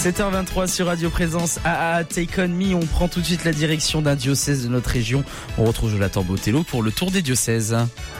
7h23 sur Radio Présence. Take On Me. On prend tout de suite la direction d'un diocèse de notre région. On retrouve Jonathan Botello pour le tour des diocèses.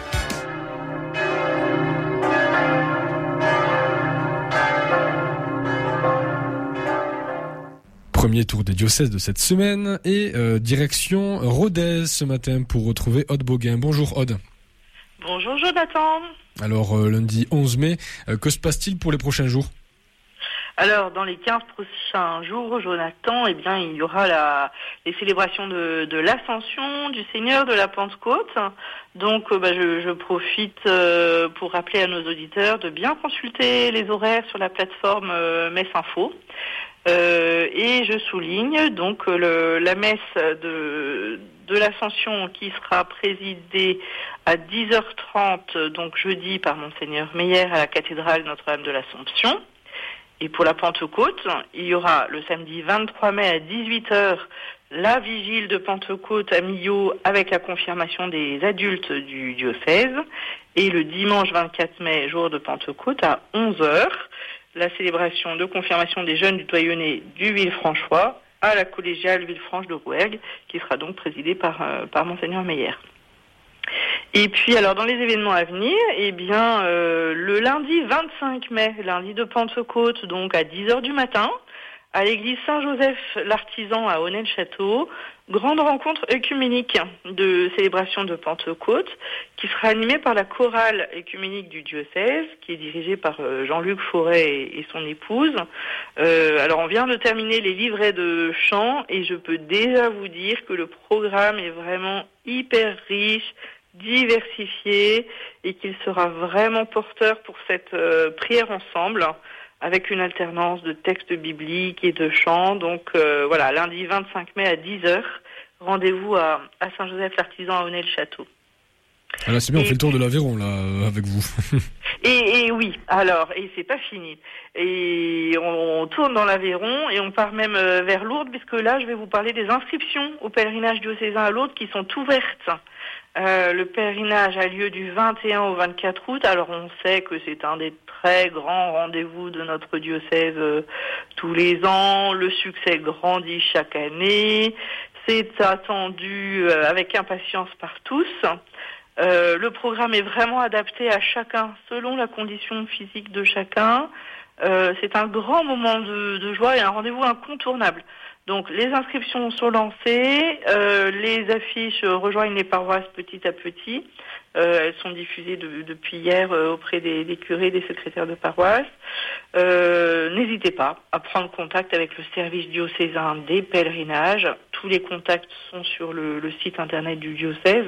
Premier tour des diocèses de cette semaine et direction Rodez ce matin pour retrouver Aude Boguin. Bonjour Aude. Bonjour Jonathan. Alors lundi 11 mai, que se passe-t-il pour les prochains jours ? Alors dans les 15 prochains jours, Jonathan, il y aura les célébrations de l'Ascension du Seigneur de la Pentecôte. Donc je profite pour rappeler à nos auditeurs de bien consulter les horaires sur la plateforme Messe Info. Et je souligne donc la messe de l'Ascension qui sera présidée à 10h30 donc jeudi par Monseigneur Meyer à la cathédrale Notre-Dame de l'Assomption. Et pour la Pentecôte, il y aura le samedi 23 mai à 18h la vigile de Pentecôte à Millau avec la confirmation des adultes du diocèse. Et le dimanche 24 mai, jour de Pentecôte, à 11h, la célébration de confirmation des jeunes du doyenné du Villefranchois à la collégiale Villefranche de Rouergue, qui sera donc présidée par Monseigneur Meyer. Et puis alors dans les événements à venir, le lundi 25 mai, lundi de Pentecôte, donc à 10h du matin, à l'église Saint-Joseph l'Artisan à Aunay-le-Château, grande rencontre œcuménique de célébration de Pentecôte qui sera animée par la chorale œcuménique du diocèse qui est dirigée par Jean-Luc Forêt et son épouse. Alors on vient de terminer les livrets de chant et je peux déjà vous dire que le programme est vraiment hyper riche, diversifié et qu'il sera vraiment porteur pour cette prière ensemble avec une alternance de textes bibliques et de chants. Donc lundi 25 mai à 10h, rendez-vous à Saint-Joseph l'Artisan à Aunay-le-Château. Ah là, c'est bien, on fait le tour de l'Aveyron là avec vous. Et oui, alors, et c'est pas fini. Et on tourne dans l'Aveyron et on part même vers Lourdes, puisque là, je vais vous parler des inscriptions au pèlerinage diocésain à Lourdes qui sont ouvertes. Le pèlerinage a lieu du 21 au 24 août. Alors, on sait que c'est un des très grands rendez-vous de notre diocèse tous les ans. Le succès grandit chaque année. C'est attendu avec impatience par tous. Le programme est vraiment adapté à chacun, selon la condition physique de chacun. C'est un grand moment de joie et un rendez-vous incontournable. Donc les inscriptions sont lancées, les affiches rejoignent les paroisses petit à petit. Elles sont diffusées depuis hier auprès des curés, des secrétaires de paroisse. N'hésitez pas à prendre contact avec le service diocésain des pèlerinages. Tous les contacts sont sur le site internet du diocèse.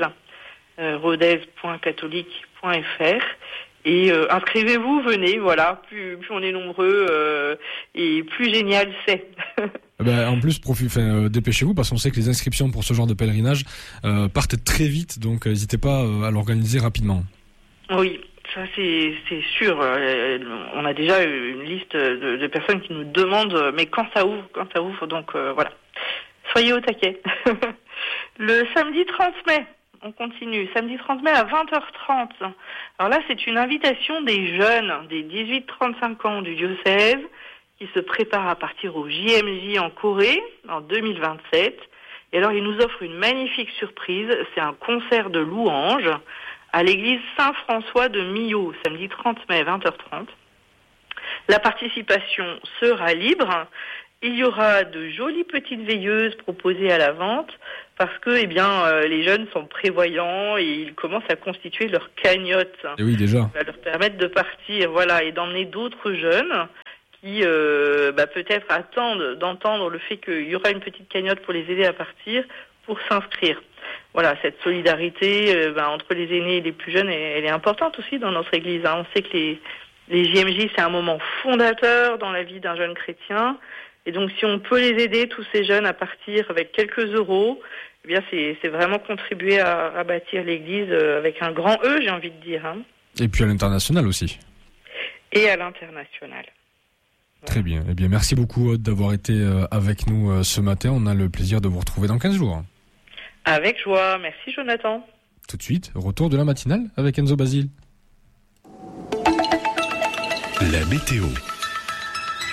rodez.catholique.fr et inscrivez-vous, venez, voilà, plus on est nombreux et plus génial c'est. En plus, dépêchez-vous parce qu'on sait que les inscriptions pour ce genre de pèlerinage partent très vite, donc n'hésitez pas à l'organiser rapidement. Oui, ça c'est sûr. On a déjà une liste de personnes qui nous demandent mais quand ça ouvre, donc voilà. Soyez au taquet. Le samedi 30 mai, on continue. Samedi 30 mai à 20h30. Alors là, c'est une invitation des jeunes, des 18-35 ans du diocèse, qui se préparent à partir au JMJ en Corée en 2027. Et alors, ils nous offrent une magnifique surprise. C'est un concert de louanges à l'église Saint-François de Millau, samedi 30 mai à 20h30. La participation sera libre. Il y aura de jolies petites veilleuses proposées à la vente parce que les jeunes sont prévoyants et ils commencent à constituer leur cagnotte. Et oui, déjà. Ça va leur permettre de partir, et d'emmener d'autres jeunes qui peut-être attendent d'entendre le fait qu'il y aura une petite cagnotte pour les aider à partir pour s'inscrire. Voilà, cette solidarité entre les aînés et les plus jeunes, elle est importante aussi dans notre église. On sait que les JMJ, c'est un moment fondateur dans la vie d'un jeune chrétien. Et donc, si on peut les aider, tous ces jeunes, à partir avec quelques euros, c'est vraiment contribuer à bâtir l'Église avec un grand E, j'ai envie de dire. Et puis à l'international aussi. Et à l'international. Voilà. Très bien. Merci beaucoup, Aude, d'avoir été avec nous ce matin. On a le plaisir de vous retrouver dans 15 jours. Avec joie. Merci, Jonathan. Tout de suite, retour de la matinale avec Enzo Basile. La météo.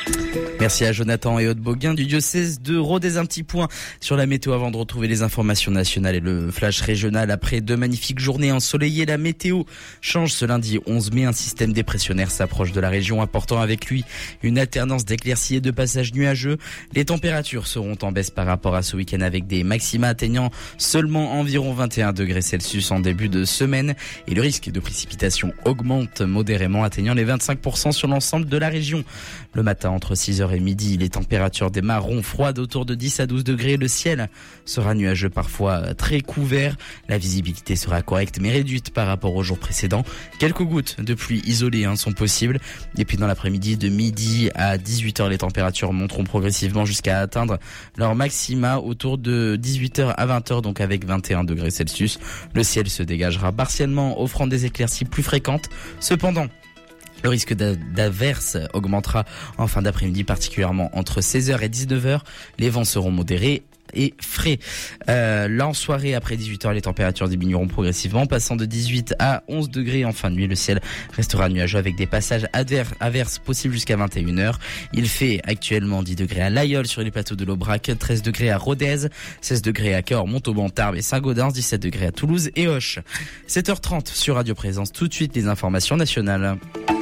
Merci à Jonathan et Aude Boguin du diocèse de Rodez. Un petit point sur la météo avant de retrouver les informations nationales et le flash régional. Après 2 magnifiques journées ensoleillées, la météo change ce lundi 11 mai. Un système dépressionnaire s'approche de la région, apportant avec lui une alternance d'éclaircies et de passages nuageux. Les températures seront en baisse par rapport à ce week-end, avec des maxima atteignant seulement environ 21 degrés Celsius en début de semaine. Et le risque de précipitation augmente modérément, atteignant les 25% sur l'ensemble de la région. Le matin, entre 6h et midi, les températures démarreront froides autour de 10 à 12 degrés. Le ciel sera nuageux, parfois très couvert. La visibilité sera correcte mais réduite par rapport aux jours précédents. Quelques gouttes de pluie isolées sont possibles. Et puis dans l'après-midi, de midi à 18h, les températures monteront progressivement jusqu'à atteindre leur maxima autour de 18h à 20h, donc avec 21 degrés Celsius. Le ciel se dégagera partiellement, offrant des éclaircies plus fréquentes. Cependant, le risque d'averse augmentera en fin d'après-midi, particulièrement entre 16h et 19h. Les vents seront modérés et frais. Là, en soirée, après 18h, les températures diminueront progressivement, passant de 18 à 11 degrés en fin de nuit. Le ciel restera nuageux avec des passages averses possibles jusqu'à 21h. Il fait actuellement 10 degrés à l'Aïol sur les plateaux de l'Aubrac, 13 degrés à Rodez, 16 degrés à Cahors, Montauban, Tarbes et Saint-Gaudens, 17 degrés à Toulouse et Auch. 7h30 sur Radio Présence. Tout de suite, les informations nationales.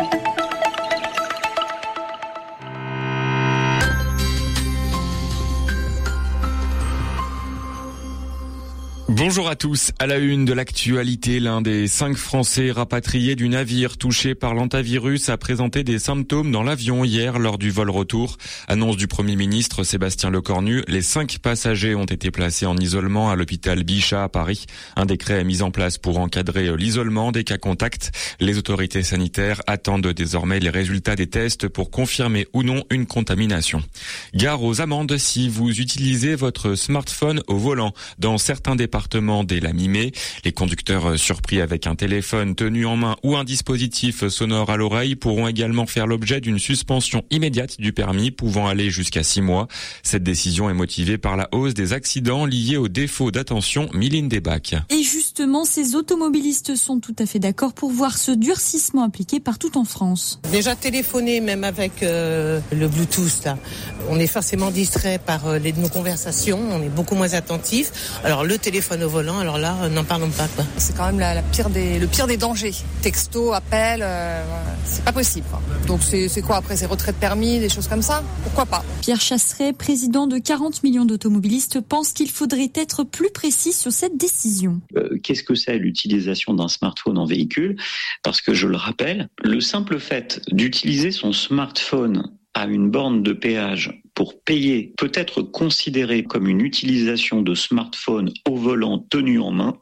Bonjour à tous. À la une de l'actualité, l'un des 5 Français rapatriés du navire touché par l'hantavirus a présenté des symptômes dans l'avion hier lors du vol retour. Annonce du Premier ministre Sébastien Lecornu, les 5 passagers ont été placés en isolement à l'hôpital Bichat à Paris. Un décret est mis en place pour encadrer l'isolement des cas contacts. Les autorités sanitaires attendent désormais les résultats des tests pour confirmer ou non une contamination. Gare aux amendes si vous utilisez votre smartphone au volant. Dans certains départements dès la mi-mai, les conducteurs surpris avec un téléphone tenu en main ou un dispositif sonore à l'oreille pourront également faire l'objet d'une suspension immédiate du permis pouvant aller jusqu'à 6 mois. Cette décision est motivée par la hausse des accidents liés au défaut d'attention. Miline Desbacs. Et justement, ces automobilistes sont tout à fait d'accord pour voir ce durcissement appliqué partout en France. Déjà téléphoner, même avec le Bluetooth, là, on est forcément distrait par nos conversations, on est beaucoup moins attentif. Alors le téléphone au volant, alors là, n'en parlons pas, quoi. C'est quand même le pire des dangers. Texto, appel, c'est pas possible, quoi. Donc c'est quoi après, c'est retrait de permis, des choses comme ça? Pourquoi pas? Pierre Chasseret, président de 40 millions d'automobilistes, pense qu'il faudrait être plus précis sur cette décision. Qu'est-ce que c'est l'utilisation d'un smartphone en véhicule? Parce que je le rappelle, le simple fait d'utiliser son smartphone à une borne de péage pour payer peut être considéré comme une utilisation de smartphone au volant tenu en main.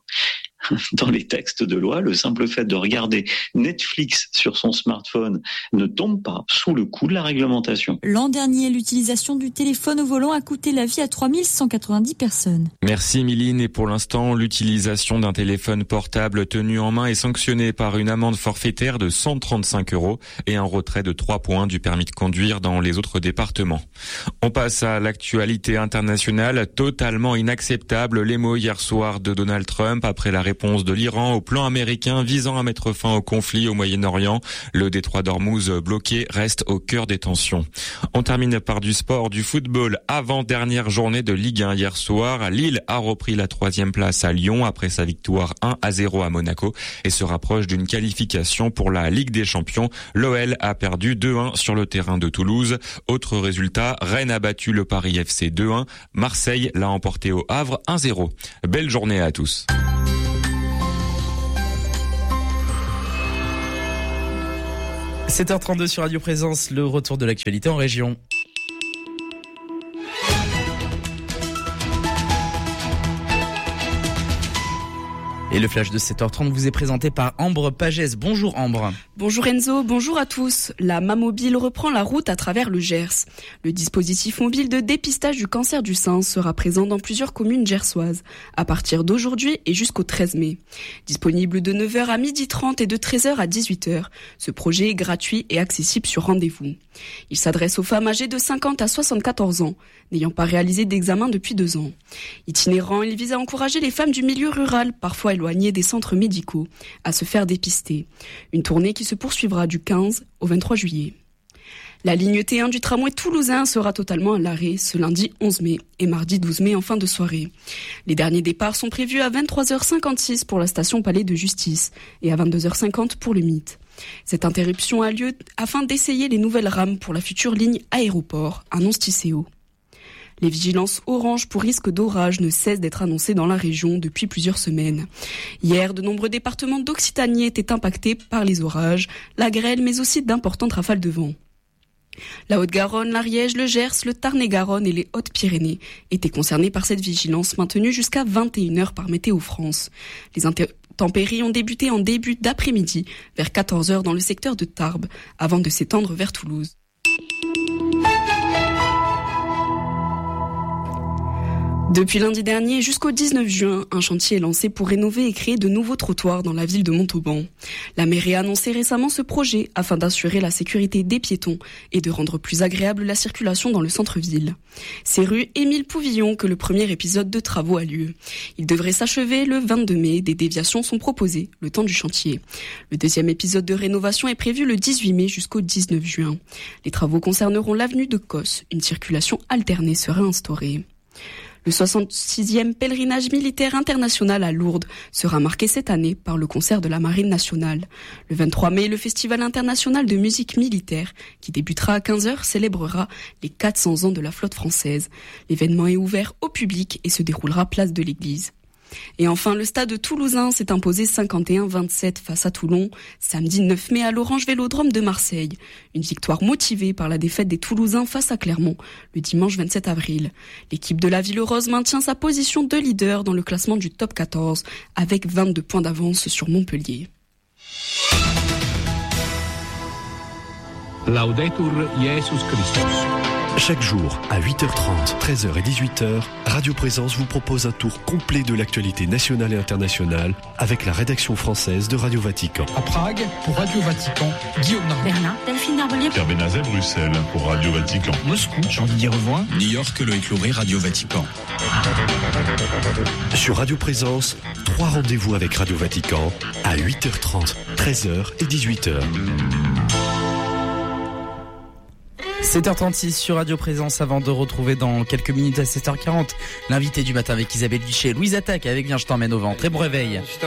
Dans les textes de loi, le simple fait de regarder Netflix sur son smartphone ne tombe pas sous le coup de la réglementation. L'an dernier, l'utilisation du téléphone au volant a coûté la vie à 3190 personnes. Merci Miline. Et pour l'instant, l'utilisation d'un téléphone portable tenu en main est sanctionnée par une amende forfaitaire de 135 € et un retrait de 3 points du permis de conduire dans les autres départements. On passe à l'actualité internationale. Totalement inacceptable, les mots hier soir de Donald Trump après la réponse de l'Iran au plan américain visant à mettre fin au conflit au Moyen-Orient. Le détroit d'Ormuz bloqué reste au cœur des tensions. On termine par du sport, du football. Avant-dernière journée de Ligue 1 hier soir, Lille a repris la 3e place à Lyon après sa victoire 1-0 à Monaco et se rapproche d'une qualification pour la Ligue des Champions. L'OL a perdu 2-1 sur le terrain de Toulouse. Autre résultat, Rennes a battu le Paris FC 2-1. Marseille l'a emporté au Havre 1-0. Belle journée à tous. 7h32 sur Radio Présence, le retour de l'actualité en région. Et le flash de 7h30 vous est présenté par Ambre Pagès. Bonjour Ambre. Bonjour Enzo, bonjour à tous. La Mamobile reprend la route à travers le Gers. Le dispositif mobile de dépistage du cancer du sein sera présent dans plusieurs communes gersoises, à partir d'aujourd'hui et jusqu'au 13 mai. Disponible de 9h à 12h30 et de 13h à 18h, ce projet est gratuit et accessible sur rendez-vous. Il s'adresse aux femmes âgées de 50 à 74 ans, n'ayant pas réalisé d'examen depuis 2 ans. Itinérant, il vise à encourager les femmes du milieu rural, parfois éloignées des centres médicaux, à se faire dépister. Une tournée qui se poursuivra du 15 au 23 juillet. La ligne T1 du tramway toulousain sera totalement à l'arrêt ce lundi 11 mai et mardi 12 mai en fin de soirée. Les derniers départs sont prévus à 23h56 pour la station Palais de Justice et à 22h50 pour le Mythe. Cette interruption a lieu afin d'essayer les nouvelles rames pour la future ligne aéroport, annonce Tisséo. Les vigilances orange pour risque d'orage ne cessent d'être annoncées dans la région depuis plusieurs semaines. Hier, de nombreux départements d'Occitanie étaient impactés par les orages, la grêle, mais aussi d'importantes rafales de vent. La Haute-Garonne, l'Ariège, le Gers, le Tarn-et-Garonne et les Hautes-Pyrénées étaient concernés par cette vigilance maintenue jusqu'à 21h par Météo France. Les intempéries ont débuté en début d'après-midi, vers 14h dans le secteur de Tarbes, avant de s'étendre vers Toulouse. Depuis lundi dernier jusqu'au 19 juin, un chantier est lancé pour rénover et créer de nouveaux trottoirs dans la ville de Montauban. La mairie a annoncé récemment ce projet afin d'assurer la sécurité des piétons et de rendre plus agréable la circulation dans le centre-ville. C'est rue Émile Pouvillon que le premier épisode de travaux a lieu. Il devrait s'achever le 22 mai, des déviations sont proposées le temps du chantier. Le deuxième épisode de rénovation est prévu le 18 mai jusqu'au 19 juin. Les travaux concerneront l'avenue de Cos, une circulation alternée sera instaurée. Le 66e pèlerinage militaire international à Lourdes sera marqué cette année par le concert de la Marine nationale. Le 23 mai, le Festival international de musique militaire, qui débutera à 15h, célébrera les 400 ans de la flotte française. L'événement est ouvert au public et se déroulera place de l'église. Et enfin, le stade toulousain s'est imposé 51-27 face à Toulon, samedi 9 mai à l'Orange Vélodrome de Marseille. Une victoire motivée par la défaite des Toulousains face à Clermont, le dimanche 27 avril. L'équipe de la Ville Rose maintient sa position de leader dans le classement du top 14, avec 22 points d'avance sur Montpellier. Laudetur Jesus Christus. Chaque jour, à 8h30, 13h et 18h, Radio Présence vous propose un tour complet de l'actualité nationale et internationale avec la rédaction française de Radio Vatican. À Prague, pour Radio Vatican, Guillaume Narbonne. Berlin, Delphine Narbonnier. Pierre Benazet, Bruxelles, pour Radio Vatican. Moscou, Jean-Didier Revoin. New York, Loïc Lauré, Radio Vatican. Sur Radio Présence, 3 rendez-vous avec Radio Vatican à 8h30, 13h et 18h. 7h36 sur Radio Présence avant de retrouver dans quelques minutes à 7h40 l'invité du matin avec Isabelle Duché, Louise Attaque avec Viens je t'emmène au vent. Très bon réveil.